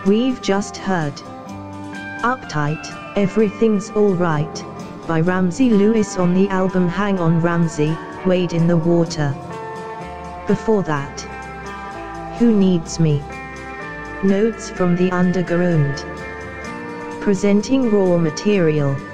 We've just heard Uptight, Everything's Alright, by Ramsey Lewis on the album Hang On Ramsey, Wade in the Water. Before that, Who Needs Me? Notes from the Underground. Presenting raw material.